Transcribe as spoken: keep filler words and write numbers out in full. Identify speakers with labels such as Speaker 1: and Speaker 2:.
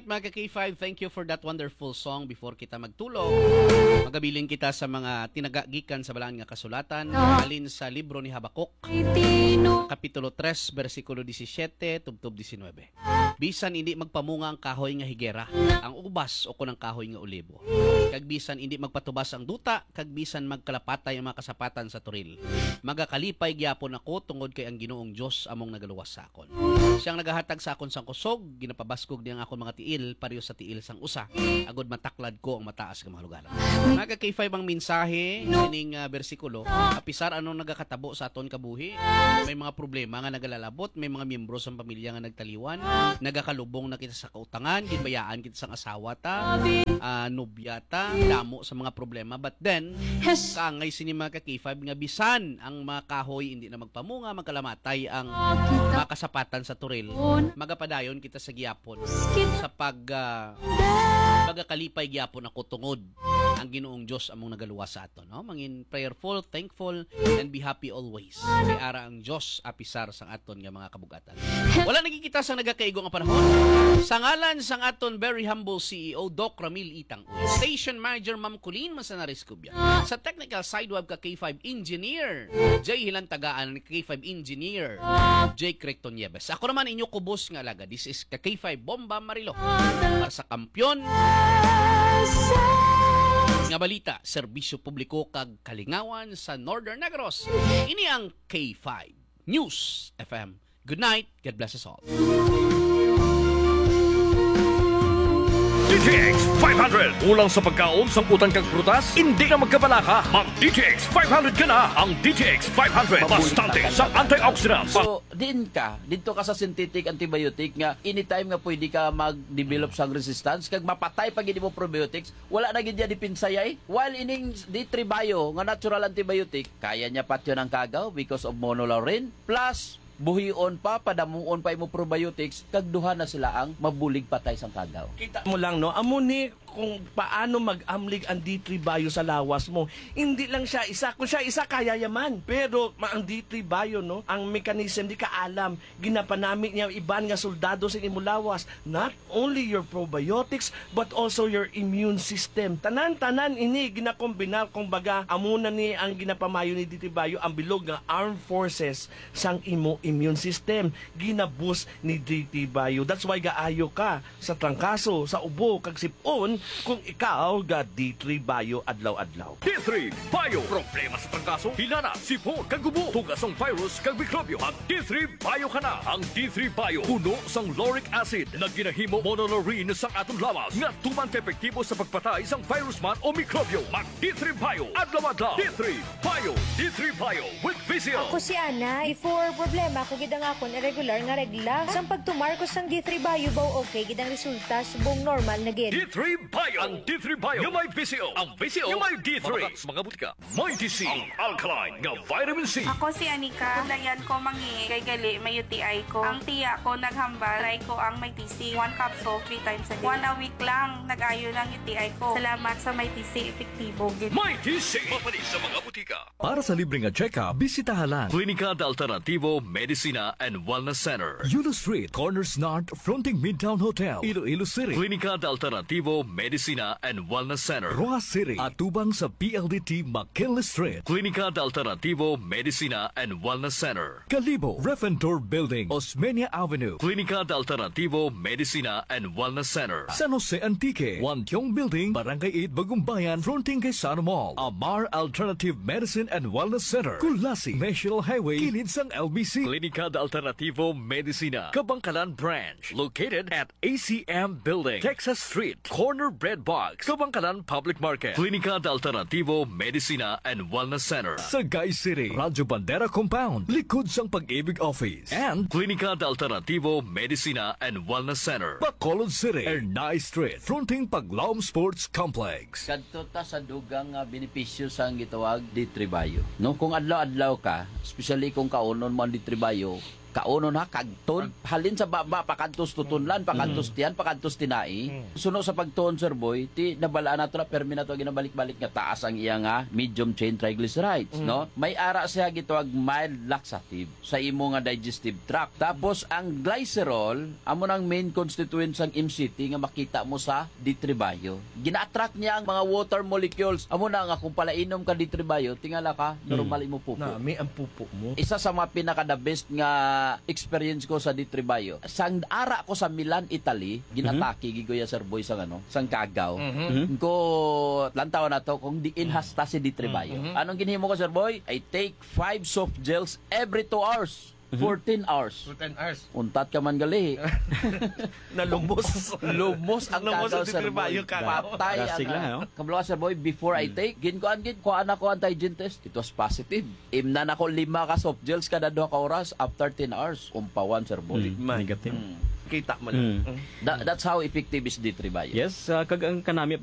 Speaker 1: right, mga K five, thank you for that wonderful song. Before kita magtulog, magabilin kita sa mga tinagagikan sa balaan nga kasulatan alin sa libro ni Habakuk, Kapitulo three, versikulo seventeen, tubtob nineteen. Bisan hindi magpamunga ang kahoy nga higera, ang ubas o kunang kahoy nga olibo. Kag bisan hindi magpatubas ang duta, kag bisan magkalapatay ang mga kasapatan sa turil. Magakalipay gyapon ako tungod kay ang Ginoong Dios among nagaluwas sa akon. Siyang nagahatag sa akon sang kusog, ginapabaskog niyang akon mga tiil pareho sa tiil sang usa. Agod mataklad ko ang mataas nga mga lugar. Mga K five ang mensahe kining uh, bersikulo, apisar anong nagakatabo sa aton kabuhi, may mga problema nga nagalalabot, may mga miyembro sa pamilya nga nagtaliwan, nagakalubong na kita sa kautangan, ginbayaan kita sang asawa ta, uh, nobya ta, damo sa mga problema. But then, kaangay sini mga K five nga bisan ang mga kahoy hindi na magpamunga, magkalamatay ang mga kasapatan sa turil, magapadayon kita sa giyapon sa pag uh, pagakalipay gyapon ako tungod ang Ginoong Dios among nagaluwas sa aton, no? Mangin prayerful, thankful, and be happy always. Kay ara ang Dios apisar sang aton nga mga kabugatan. Wala nagikita sa nagakaigong ang panahon. Sa ngalan sang aton very humble C E O Doc Ramil Itang, Station Manager Ma'am Colleen Masanares Cubia. Sa technical side web ka K five Engineer Jay Hilantagaan, K five Engineer Jay Crecton Nieves. Ako naman inyo kubos nga alaga. This is ka K five Bomba Marilo para sa kampyon nga balita, serbisyo publiko kag kalingawan sa Northern Negros. Ini ang K five News F M. Good night. God bless us all.
Speaker 2: D T X five hundred. Ulang sa pagkaon, samputan kag prutas, hindi na magkabalaka. Mag D T X five hundred ka na. Ang D T X five hundred. Bastante sa antioxidants.
Speaker 3: So, din ka, dito ka sa synthetic antibiotic nga anytime nga pwede ka mag-develop sang resistance kag mapatay pag hindi mo probiotics, wala na gid di pinsayay. While ining D three Bio nga natural antibiotic, kaya niya patyo ng kagaw because of monolaurin plus buhion pa, padamuon pa imo probiotics, kag duha na sila ang mabulig patay sang kagaw.
Speaker 4: Kita mo lang, no? Amo ni kung paano mag-amlig ang D three Bio sa lawas mo. Hindi lang siya isa. Kung siya isa, kaya yaman. Pero ang D three Bio, no? Ang mechanism, di ka alam. Ginapanamit niya iban nga soldado sa imo lawas. Not only your probiotics, but also your immune system. Tanan-tanan ini, ginakombina, kung baga, amuna ni ang ginapamayo ni D three Bio, ang bilog nga armed forces sang imo immune system. Ginaboost ni D three Bio. That's why gaayo ka sa trangkaso, sa ubo, kag sipon, kung ikaw ga D three Bio adlaw-adlaw.
Speaker 2: D three Bio. Problema sa trangkaso, hilana, sipon, kag gubo, tugas ang virus, kag mikrobyo. Mag D three Bio ka na. Ang D three Bio, puno sang lauric acid na ginahimo monolaurin sang atong lawas nga tuman epektibo sa pagpatay sang virus man o mikrobyo. Mag D three Bio adlaw-adlaw. D three Bio. D three Bio with Vizio.
Speaker 5: Ako si Ana. Before problema ko gidang akon irregular nga regla. Sang pagtumar ko sang D three Bio baw okay gidang resulta subong normal na gid.
Speaker 2: D three Bio. Ang D three Bio yung may Vizio. Ang Vizio yung may D three. Mga, mga butika. May D C. Ang alkaline nga vitamin C.
Speaker 6: Ako si Anika. Dayan ko mangi kay gali may U T I ko. Ang tiya ko naghambal. Try ko ang may T C. One capsule three times a day. One a week lang nag-ayo ng U T I ko. Salamat sa may T C. Epektibo gid.
Speaker 2: May D C. Mapanis sa mga butika.
Speaker 7: Para sa libre nga check-up, bisitahan lang
Speaker 2: Klinika de Alternativo Medicina and Wellness Center.
Speaker 7: Yulo Street, Corners North, fronting Midtown Hotel, Iloilo City.
Speaker 2: Klinika de Alternativo Medicina and Wellness Center.
Speaker 7: Rojas City, atubang sa P L D T McKinley Street.
Speaker 2: Klinika de Alternativo Medicina and Wellness Center.
Speaker 7: Kalibo, Refentor Building, Osmeña Avenue.
Speaker 2: Klinika de Alternativo Medicina and Wellness Center.
Speaker 7: San Jose Antique, Wantiong Building, Barangay eight, Bagumbayan, fronting kay Sano Mall. Amar Alternative Medicine and Wellness Center. Kulasi, National Highway, kilid sang L B C.
Speaker 2: Klinika de Alternativo Medicina, Kabangkalan Branch, located at A C M Building, Texas Street, Corner Bread Box, Kabangkalan Public Market. Klinika de Alternativo Medicina and Wellness Center.
Speaker 7: Sagay City, Radyo Bandera Compound, likod sang Pag-ibig Office. And
Speaker 2: Klinika de Alternativo Medicina and Wellness Center.
Speaker 7: Bacolod City, Ernay Street, fronting Paglaom Sports Complex.
Speaker 3: Kadto ta sa dugang uh, benepisyo sang gitawag D three Bio. No, kung adlaw-adlaw ka, especially kung kaunon mo ang D three Bio, kauno na kagton halin sa baba pakantos tutunlan pakantos tiyan pakantos tinai suno sa pagtuon sir boy ti nabala na to na permi na to ginabalik-balik nga taas ang iya nga medium chain triglycerides no may ara siya gitawag mild laxative sa imo nga digestive tract tapos ang glycerol amo nang main constituent sang M C T nga makita mo sa D three bio gina-attract niya ang mga water molecules amo na nga kung palainom ka D three bio tingala ka normal imo pupo
Speaker 4: Nami ang pupo mo.
Speaker 3: isa sa mga pinaka the best nga experience ko sa D three bio. Sang ara ko sa Milan, Italy, ginataki mm-hmm. gigoya sir boy sang ano, sang Cagaw. Mm-hmm. Ko lantaw na to kung di inhasta si D three bio. Mm-hmm. Anong ginhimo ko sir boy? I take five soft gels every two hours. fourteen hours.
Speaker 4: ten hours.
Speaker 3: Untat ka man gali.
Speaker 4: Nalumos.
Speaker 3: Lumos ang
Speaker 4: Lumos
Speaker 3: Cagaw
Speaker 4: ang
Speaker 3: sir
Speaker 4: D three bio,
Speaker 3: boy.
Speaker 4: Cagaw.
Speaker 3: Patay
Speaker 8: Drastic
Speaker 3: ang
Speaker 8: lang, no?
Speaker 3: kablo sir boy before I take gin ko an gid ko anak ko antigen test. It was positive. Imna na ko lima ka soft gels kada duha ka oras after ten hours. Umpawan sir boy.
Speaker 8: Negative.
Speaker 4: Kita mo lang.
Speaker 3: That, that's how effective is D three bio.
Speaker 8: Yes, uh, kag ang kanami